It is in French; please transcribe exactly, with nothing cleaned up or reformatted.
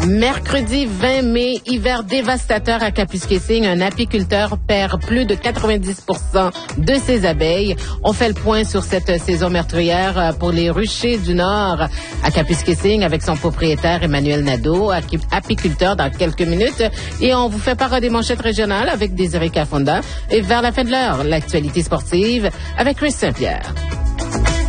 Mercredi vingt mai, hiver dévastateur à Kapuskasing. Un apiculteur perd plus de quatre-vingt-dix pour cent de ses abeilles. On fait le point sur cette saison meurtrière pour les ruchers du Nord à Kapuskasing avec son propriétaire Emmanuel Nadeau, apiculteur, dans quelques minutes. Et on vous fait part des manchettes régionales avec Désiré Kafunda. Et vers la fin de l'heure, l'actualité sportive avec Chris Saint-Pierre.